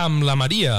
amb la Maria.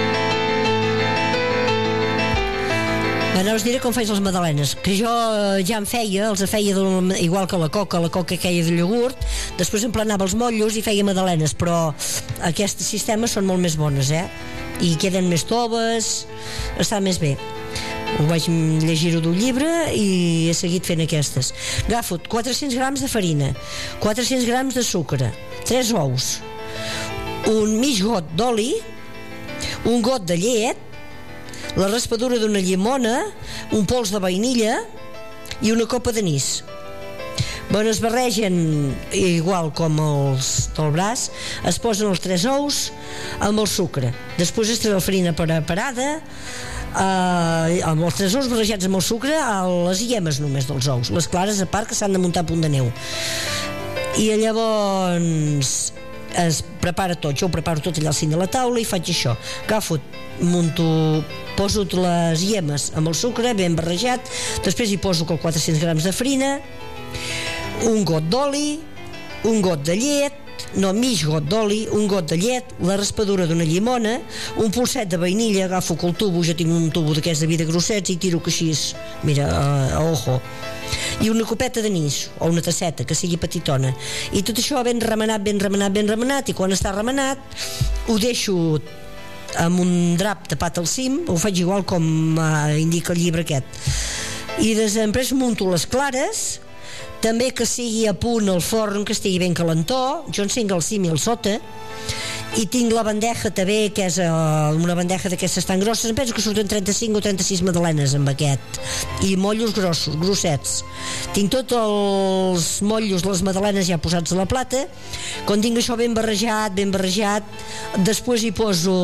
Ara us diré com faig les magdalenes, que jo ja en feia, igual que la coca queia de iogurt, després emplenava els motllos i feia magdalenes, però aquests sistemes són molt més bones, i queden més toves, està més bé. Ho vaig llegir-ho d'un llibre i he seguit fent aquestes. Agafo 400 grams de farina, 400 grams de sucre, 3 ous, un mig got d'oli, un got de llet, la raspadura d'una llimona, un pols de vainilla i una copa d'anís. Bueno, es barregen igual com els del braç, es posen els 3 ous amb el sucre, després es treu la farina preparada, amb els 3 ous barrejats amb el sucre, les llemes només dels ous, les clares a part que s'han de muntar a punt de neu, i llavors es prepara tot. Jo ho preparo tot allà al cim de la taula i faig això, agafo, poso les llemes amb el sucre ben barrejat, després hi poso 400 grams de farina, un got d'oli, un got de llet, mig got d'oli, un got de llet, la raspadura d'una llimona, un polset de vainilla, agafo el tubo, jo tinc un tubo d'aquests de vida grossets i tiro que així, mira, a ojo, i una copeta d'anís o una tasseta que sigui petitona, i tot això ben remenat, i quan està remenat ho deixo amb un drap tapat al cim, ho faig igual com indica el llibre aquest, i després munto les clares, també que sigui a punt el forn, que estigui ben calentó, jo encenc al cim i al sota, i tinc la bandeja també, que és una bandeja d'aquestes tan grosses, em penso que surten 35 o 36 magdalenes amb aquest, i motllos grossets. Tinc tots els motllos, les magdalenes ja posats a la plata. Quan tinc això ben barrejat, després hi poso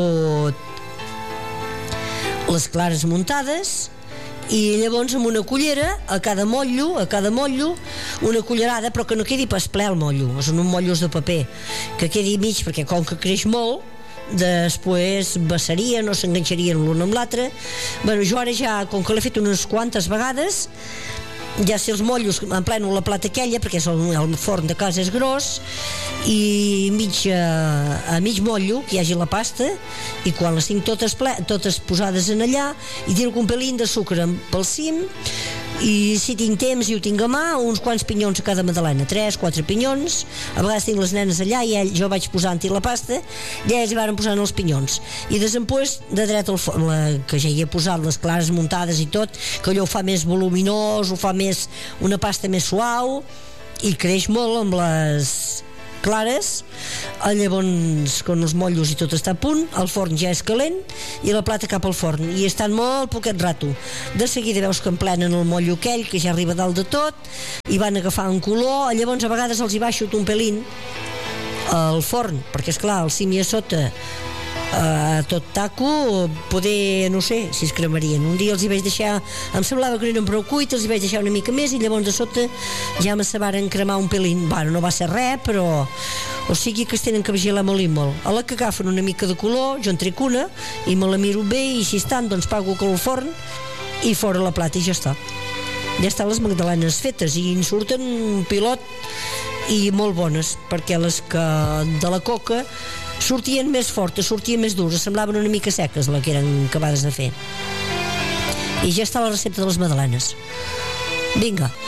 les clares muntades, i llavors amb una cullera a cada motllo una cullerada, però que no quedi pas ple el motllo, són uns motllos de paper, que quedi mig, perquè com que creix molt després vessarien o s'enganxarien l'un amb l'altre. Bueno, jo ara ja, com que l'he fet unes quantes vegades, ja sé els motllos, empleno la plata aquella, perquè el forn de casa és gros, i a mig motllo que hi hagi la pasta, i quan les tinc totes posades en allà, i tiro un pelín de sucre pel cim, i si tinc temps i ho tinc a mà, uns quants pinyons a cada magdalena, 3-4 pinyons, a vegades tinc les nenes allà i jo vaig posant-hi la pasta i elles hi van posant els pinyons, i després de dret al forn, que ja hi he posat les clares muntades i tot, que allò ho fa més voluminós, ho fa més una pasta més suau i creix molt amb les clares. Llavors, quan els motllos i tot està a punt, el forn ja és calent i la plata cap al forn, i estan molt poquet rato. De seguida veus que emplenen el motllo aquell, que ja arriba dalt de tot, i van agafant color. Llavors a vegades els hi baixo un pelín al forn, perquè esclar, al cim i a sota tot taco, poder, no sé si es cremarien. Un dia els hi vaig deixar, em semblava que no eren prou cuits, els hi vaig deixar una mica més i llavors de sota ja me se varen cremar un pelín. Bueno, no va ser res, però o sigui que es tenen que vigilar molt i molt. A la que agafen una mica de color, jo en trec una i me la miro bé, i si estan, doncs pago el forn i fora la plata i ja està. Ja estan les magdalenes fetes, i en surten un pilot i molt bones, perquè les que de la coca sortien més fortes, sortien més dures, semblaven una mica seques les que eren acabades de fer. I ja està la recepta de les magdalenes. Vinga.